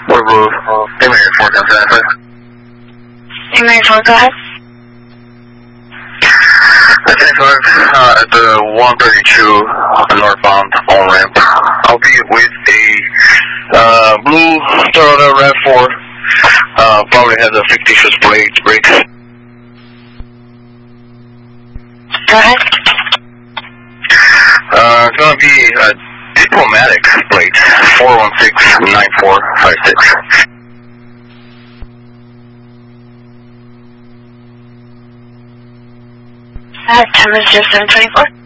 Blue Blue, Emirates 475. Emirates 4, go ahead. At the 132 northbound on ramp. I'll be with a blue Toyota RAV4. Probably has a fictitious brakes. Go ahead. It's gonna be a diplomatic plate, 416-9456. Time is just 7:24.